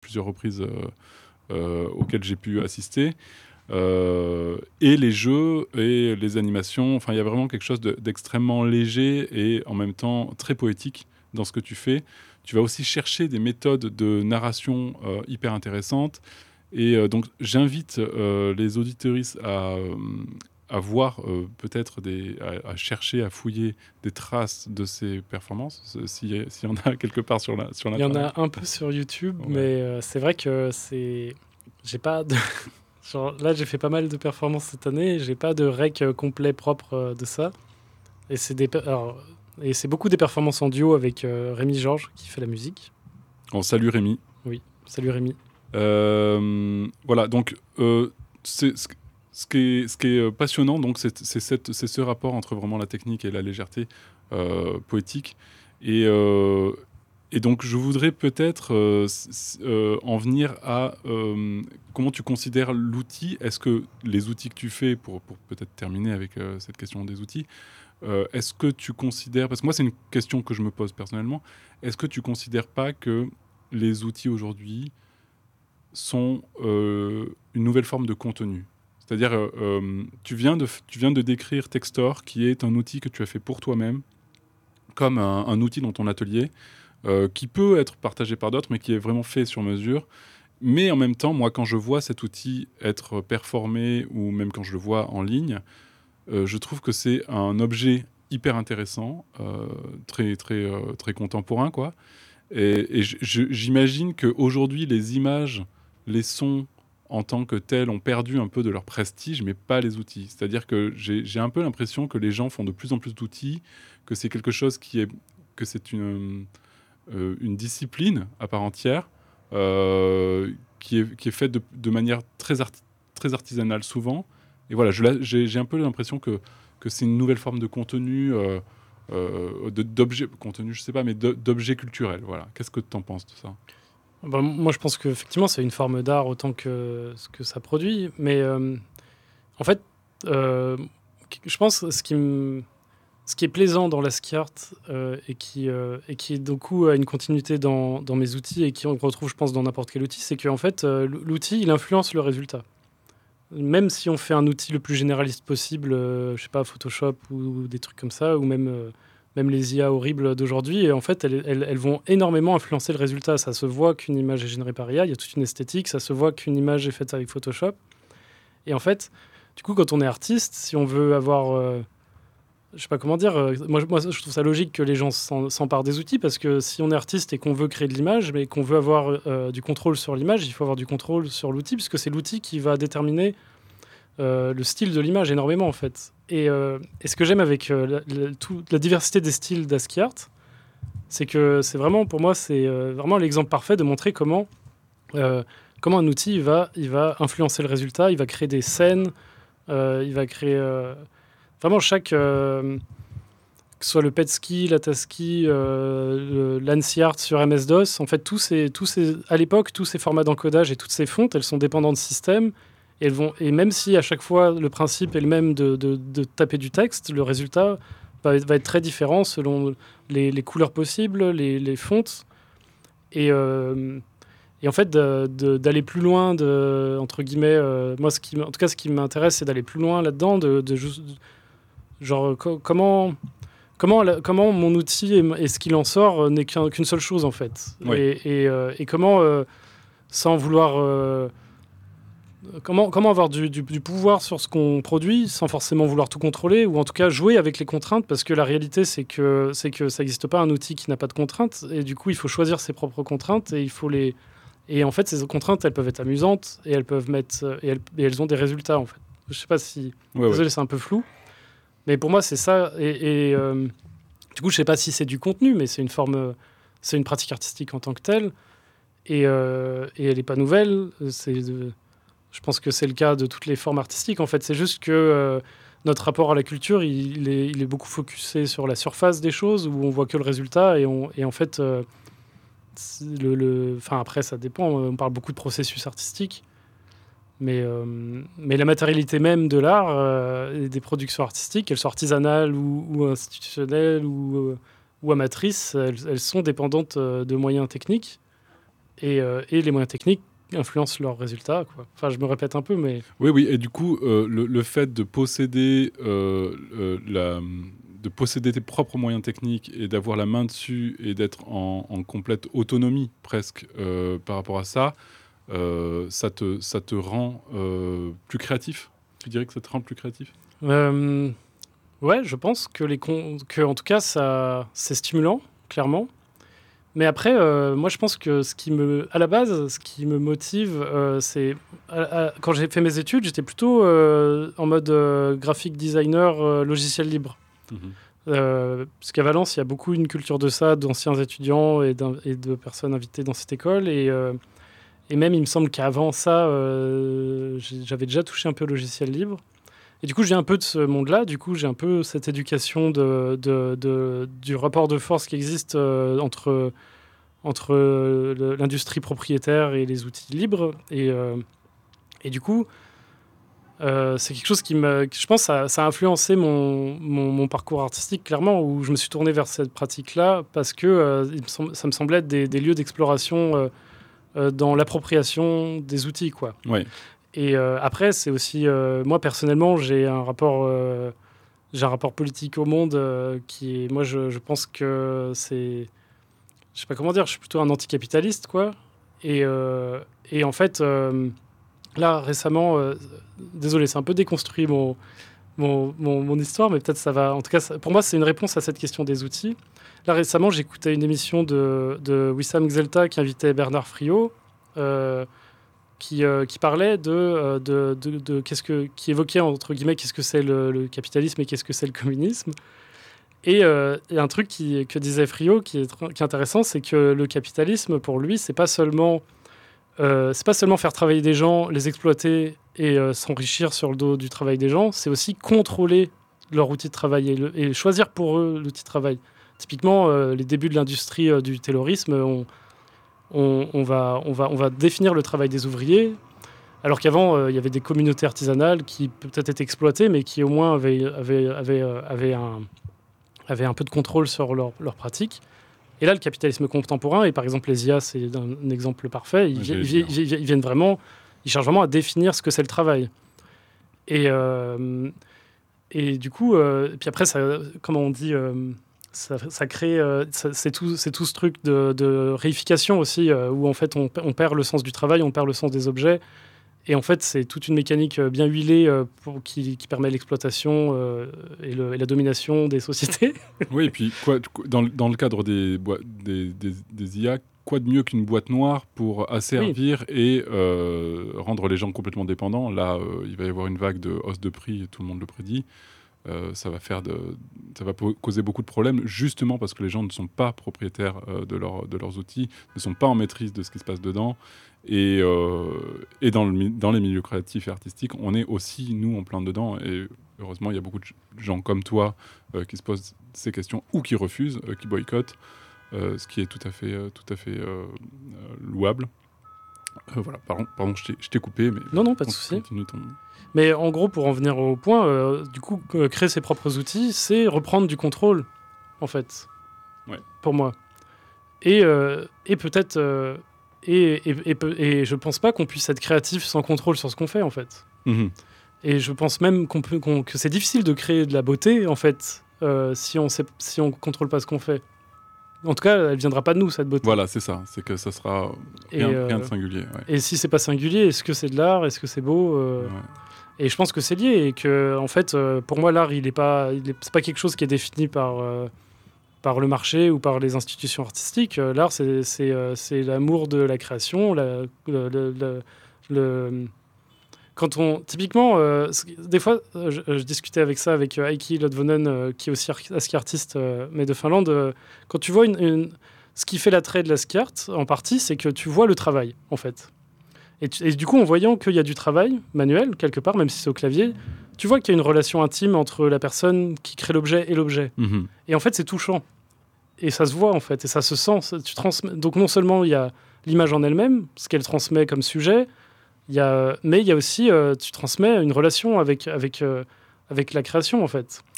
plusieurs reprises auxquelles j'ai pu assister. Et les jeux et les animations, enfin il y a vraiment quelque chose d'extrêmement léger et en même temps très poétique dans ce que tu fais. Tu vas aussi chercher des méthodes de narration hyper intéressantes. Et donc j'invite les auditeuristes à voir peut-être à chercher, à fouiller des traces de ces performances, s'il y en a quelque part sur Il y en a un peu sur YouTube, Ouais. mais c'est vrai que j'ai pas de... Genre, là, j'ai fait pas mal de performances cette année, et j'ai pas de rec complet propre de ça. Et c'est beaucoup des performances en duo avec Rémi Georges qui fait la musique. On salue Rémi. Oui, salut Rémi. Voilà, donc ce qui est passionnant, donc, c'est ce rapport entre vraiment la technique et la légèreté poétique. Et donc, je voudrais peut-être en venir à comment tu considères l'outil. Est-ce que les outils que tu fais, pour peut-être terminer avec cette question des outils, est-ce que tu considères, parce que moi c'est une question que je me pose personnellement, est-ce que tu considères pas que les outils aujourd'hui sont une nouvelle forme de contenu? C'est-à-dire, tu viens de décrire Textor, qui est un outil que tu as fait pour toi-même, comme un outil dans ton atelier, qui peut être partagé par d'autres, mais qui est vraiment fait sur mesure. Mais en même temps, moi, quand je vois cet outil être performé, ou même quand je le vois en ligne, je trouve que c'est un objet hyper intéressant, très contemporain, quoi. Et j'imagine qu'aujourd'hui, les images, les sons en tant que tels ont perdu un peu de leur prestige, mais pas les outils. C'est-à-dire que j'ai un peu l'impression que les gens font de plus en plus d'outils, que c'est quelque chose que c'est une discipline à part entière, qui est faite de manière très artisanale souvent. Et voilà, j'ai un peu l'impression que c'est une nouvelle forme de contenu, d'objet, contenu, je sais pas, mais d'objet culturel. Voilà. Qu'est-ce que tu en penses de ça? Bah, moi, je pense qu'effectivement, c'est une forme d'art autant que ce que ça produit. Mais en fait, je pense que ce qui est plaisant dans la ski art et qui du coup a une continuité dans mes outils et qui on retrouve, je pense, dans n'importe quel outil, c'est qu'en fait, l'outil, il influence le résultat. Même si on fait un outil le plus généraliste possible, je sais pas, Photoshop ou des trucs comme ça, ou même les IA horribles d'aujourd'hui, et en fait, elles vont énormément influencer le résultat. Ça se voit qu'une image est générée par IA, il y a toute une esthétique, ça se voit qu'une image est faite avec Photoshop. Et en fait, du coup, quand on est artiste, si on veut avoir... je sais pas comment dire, moi, je trouve ça logique que les gens s'emparent des outils, parce que si on est artiste et qu'on veut créer de l'image, mais qu'on veut avoir du contrôle sur l'image, il faut avoir du contrôle sur l'outil, puisque c'est l'outil qui va déterminer le style de l'image énormément, en fait. Et ce que j'aime avec toute la diversité des styles d'ASCII Art, c'est que c'est vraiment, pour moi, c'est vraiment l'exemple parfait de montrer comment un outil il va influencer le résultat, il va créer des scènes, il va créer... vraiment chaque... que ce soit le PetSki, la Tasski, l'ANSI Art sur MS-DOS, en fait, à l'époque, tous ces formats d'encodage et toutes ces fontes, elles sont dépendantes de systèmes. Et même si à chaque fois le principe est le même de taper du texte, le résultat va être très différent selon les couleurs possibles, les fontes. Et en fait, d'aller plus loin, entre guillemets, moi, en tout cas, ce qui m'intéresse, c'est d'aller plus loin là-dedans, genre, comment mon outil et ce qu'il en sort n'est qu'une seule chose, en fait. Oui. Et comment, sans vouloir... Comment avoir du pouvoir sur ce qu'on produit sans forcément vouloir tout contrôler, ou en tout cas jouer avec les contraintes, parce que la réalité c'est que ça n'existe pas un outil qui n'a pas de contraintes, et du coup il faut choisir ses propres contraintes, et en fait ces contraintes elles peuvent être amusantes et elles peuvent et elles ont des résultats, en fait. Je sais pas si désolé, c'est un peu flou, mais pour moi c'est ça, et du coup je sais pas si c'est du contenu, mais c'est une pratique artistique en tant que telle, et elle est pas nouvelle. Je pense que c'est le cas de toutes les formes artistiques. En fait, c'est juste que notre rapport à la culture, il est beaucoup focusé sur la surface des choses, où on voit que le résultat. Et en fait, après, ça dépend. On parle beaucoup de processus artistiques. Mais la matérialité même de l'art et des productions artistiques, qu'elles soient artisanales ou institutionnelles ou amatrices, elles sont dépendantes de moyens techniques. et les moyens techniques influencent leurs résultats, quoi. Enfin, je me répète un peu, mais... Oui, et du coup, le fait de posséder, de posséder tes propres moyens techniques et d'avoir la main dessus et d'être en complète autonomie presque par rapport à ça, ça te rend plus créatif. Tu dirais que ça te rend plus créatif ? Ouais, je pense que en tout cas, c'est stimulant, clairement. Mais après, moi, je pense que à la base, ce qui me motive, c'est... quand j'ai fait mes études, j'étais plutôt en mode graphic designer logiciel libre. Parce qu'à Valence, il y a beaucoup une culture de ça, d'anciens étudiants et de personnes invitées dans cette école. Et même, il me semble qu'avant ça, j'avais déjà touché un peu au logiciel libre. Et du coup, j'ai un peu de ce monde-là. Du coup, j'ai un peu cette éducation du rapport de force qui existe entre l'industrie propriétaire et les outils libres. Et du coup, c'est quelque chose je pense, ça a influencé mon parcours artistique, clairement, où je me suis tourné vers cette pratique-là parce que ça me semblait être des lieux d'exploration dans l'appropriation des outils, quoi. Ouais. Et après, c'est aussi... moi, personnellement, j'ai un rapport politique au monde qui est... Moi, je pense que c'est... Je sais pas comment dire, je suis plutôt un anticapitaliste, quoi. Et en fait, là, récemment... désolé, c'est un peu déconstruit mon histoire, mais peut-être ça va... En tout cas, pour moi, c'est une réponse à cette question des outils. Là, récemment, j'écoutais une émission de Wissam Gzelta qui invitait Bernard Friot, qui parlait qui évoquait entre guillemets qu'est-ce que c'est le capitalisme et qu'est-ce que c'est le communisme. Et un truc que disait Friot qui est intéressant, c'est que le capitalisme pour lui c'est pas seulement faire travailler des gens, les exploiter et s'enrichir sur le dos du travail des gens, c'est aussi contrôler leur outil de travail et choisir pour eux l'outil de travail. Typiquement, les débuts de l'industrie du taylorisme, on va définir le travail des ouvriers, alors qu'avant, il y avait des communautés artisanales qui peut-être étaient exploitées, mais qui au moins avaient un peu de contrôle sur leur pratique. Et là, le capitalisme contemporain, et par exemple les IA, c'est un exemple parfait, ils viennent vraiment, ils cherchent vraiment à définir ce que c'est le travail. Et du coup, puis après, comment on dit... ça crée, c'est tout ce truc de réification aussi, où en fait on perd le sens du travail, on perd le sens des objets, et en fait c'est toute une mécanique bien huilée qui permet l'exploitation et la domination des sociétés. Oui, et puis dans le cadre des IA, quoi de mieux qu'une boîte noire pour asservir et rendre les gens complètement dépendants. Là, il va y avoir une vague de hausse de prix, tout le monde le prédit. Ça va causer beaucoup de problèmes, justement parce que les gens ne sont pas propriétaires de leurs outils, ne sont pas en maîtrise de ce qui se passe dedans. Et dans les milieux créatifs et artistiques, on est aussi, nous, en plein dedans. Et heureusement, il y a beaucoup de gens comme toi qui se posent ces questions ou qui refusent, qui boycottent, ce qui est tout à fait louable. Voilà, pardon, je t'ai coupé. Mais non, pas de souci. Continue ton... Mais en gros, pour en venir au point, du coup, créer ses propres outils, c'est reprendre du contrôle, en fait, pour moi. Et peut-être... et je pense pas qu'on puisse être créatif sans contrôle sur ce qu'on fait, en fait. Mm-hmm. Et je pense même que c'est difficile de créer de la beauté, en fait, si on contrôle pas ce qu'on fait. En tout cas, elle viendra pas de nous, cette beauté. Voilà, c'est ça. C'est que ça sera rien de singulier. Ouais. Et si c'est pas singulier, est-ce que c'est de l'art ? Est-ce que c'est beau ? Et je pense que c'est lié. Et que, en fait, pour moi, l'art, c'est pas quelque chose qui est défini par le marché ou par les institutions artistiques. L'art, c'est l'amour de la création, typiquement, des fois, je discutais avec ça avec Heikki Lodvonen, qui est aussi ASCII artiste, mais de Finlande. Quand tu vois ce qui fait l'attrait de l'ASCII art, en partie, c'est que tu vois le travail, en fait. Et du coup, en voyant qu'il y a du travail manuel, quelque part, même si c'est au clavier, tu vois qu'il y a une relation intime entre la personne qui crée l'objet et l'objet. Mm-hmm. Et en fait, c'est touchant. Et ça se voit, en fait, et ça se sent. Donc non seulement il y a l'image en elle-même, ce qu'elle transmet comme sujet, mais il y a aussi, tu transmets une relation avec la création, en fait.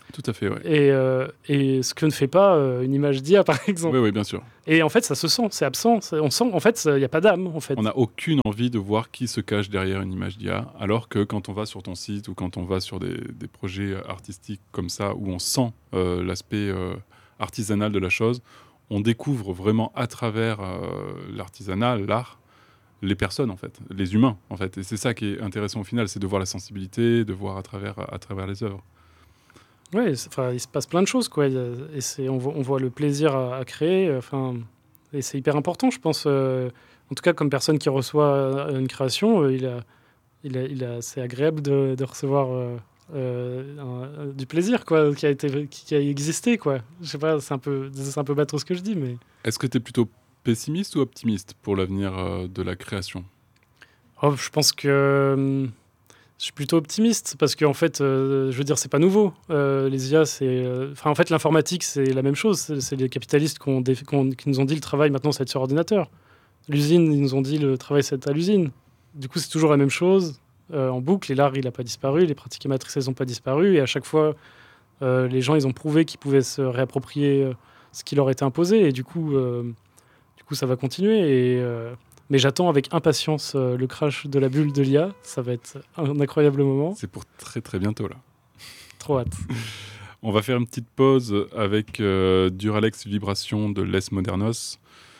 Tout à fait, ouais. Et ce que ne fait pas une image d'IA, par exemple. Oui, bien sûr. Et en fait, ça se sent, c'est absent. On sent, en fait, il n'y a pas d'âme, en fait. On n'a aucune envie de voir qui se cache derrière une image d'IA, alors que quand on va sur ton site ou quand on va sur des projets artistiques comme ça, où on sent l'aspect artisanal de la chose, on découvre vraiment à travers l'artisanat, l'art, les personnes, en fait, les humains, en fait. Et c'est ça qui est intéressant au final, c'est de voir la sensibilité, de voir à travers les œuvres. Oui, il se passe plein de choses, quoi. On voit le plaisir à créer. Et c'est hyper important, je pense. En tout cas, comme personne qui reçoit une création, c'est agréable de recevoir du plaisir, quoi, qui a existé, quoi. Je sais pas, c'est un peu bateau ce que je dis, mais. Est-ce que tu es plutôt pessimiste ou optimiste pour l'avenir de la création ? Oh, je pense que je suis plutôt optimiste parce qu'en fait, je veux dire, c'est pas nouveau. Les IA, en fait, l'informatique, c'est la même chose. C'est les capitalistes qui nous ont dit le travail, maintenant, c'est sur ordinateur. L'usine, ils nous ont dit le travail, c'est à l'usine. Du coup, c'est toujours la même chose en boucle. Et l'art, il n'a pas disparu. Les pratiques émettrices, elles n'ont pas disparu. Et à chaque fois, les gens, ils ont prouvé qu'ils pouvaient se réapproprier ce qui leur était imposé. Et du coup, ça va continuer. Mais j'attends avec impatience le crash de la bulle de l'IA. Ça va être un incroyable moment. C'est pour très très bientôt là. Trop hâte. On va faire une petite pause avec Duralex Vibration de Les Modernos,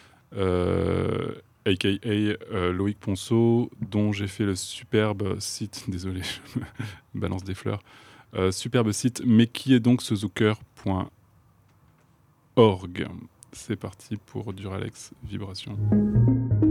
a.k.a. Loïc Ponceau, dont j'ai fait le superbe site, désolé, je me balance des fleurs, superbe site, mais qui est donc suzuker.org. C'est parti pour Duralex Vibration.